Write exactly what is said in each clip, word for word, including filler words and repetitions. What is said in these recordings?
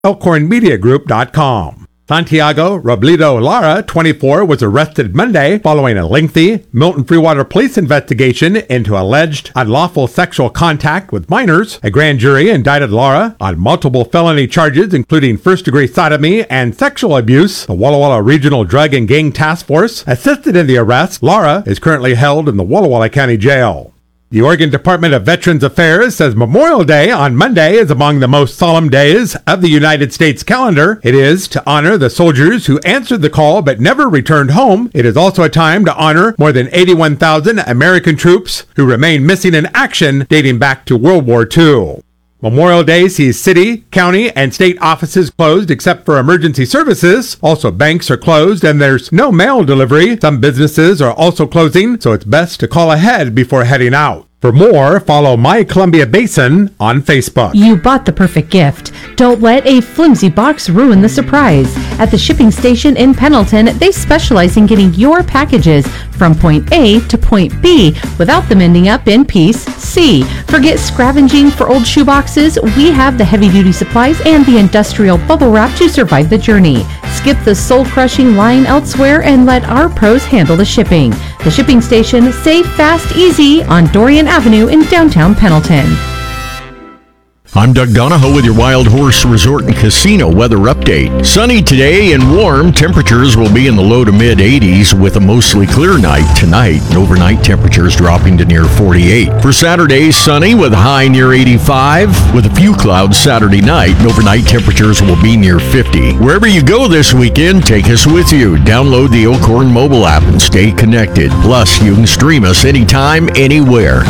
elkhorn media group dot com. Santiago Robledo Lara, twenty-four, was arrested Monday following a lengthy Milton Freewater police investigation into alleged unlawful sexual contact with minors. A grand jury indicted Lara on multiple felony charges, including first-degree sodomy and sexual abuse. The Walla Walla Regional Drug and Gang Task Force assisted in the arrest. Lara is currently held in the Walla Walla County Jail. The Oregon Department of Veterans Affairs says Memorial Day on Monday is among the most solemn days of the United States calendar. It is to honor the soldiers who answered the call but never returned home. It is also a time to honor more than eighty-one thousand American troops who remain missing in action dating back to World War Two. Memorial Day sees city, county, and state offices closed except for emergency services. Also, banks are closed and there's no mail delivery. Some businesses are also closing, so it's best to call ahead before heading out. For more, follow My Columbia Basin on Facebook. You bought the perfect gift. Don't let a flimsy box ruin the surprise. At the shipping station in Pendleton, they specialize in getting your packages from point A to point B without them ending up in piece C. Forget scavenging for old shoeboxes. We have the heavy-duty supplies and the industrial bubble wrap to survive the journey. Skip the soul-crushing line elsewhere and let our pros handle the shipping. The shipping station, safe, fast, easy on Dorian Avenue in downtown Pendleton. I'm Doug Donahoe with your Wild Horse Resort and Casino weather update. Sunny today and warm. Temperatures will be in the low to mid eighties with a mostly clear night tonight, and overnight temperatures dropping to near forty-eight. For Saturday, sunny with a high near eighty-five, with a few clouds Saturday night, and overnight temperatures will be near fifty. Wherever you go this weekend, take us with you. Download the Elkhorn mobile app and stay connected. Plus, you can stream us anytime, anywhere.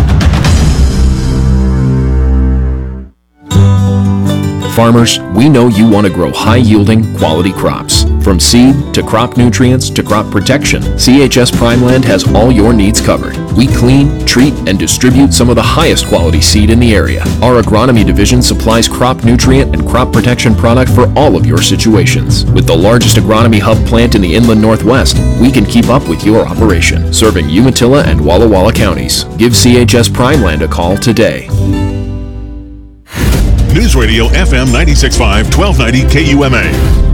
Farmers, we know you want to grow high-yielding, quality crops. From seed to crop nutrients to crop protection, C H S Primeland has all your needs covered. We clean, treat, and distribute some of the highest quality seed in the area. Our agronomy division supplies crop nutrient and crop protection product for all of your situations. With the largest agronomy hub plant in the inland Northwest, we can keep up with your operation. Serving Umatilla and Walla Walla counties. Give C H S Primeland a call today. News Radio F M ninety-six point five, twelve ninety K U M A.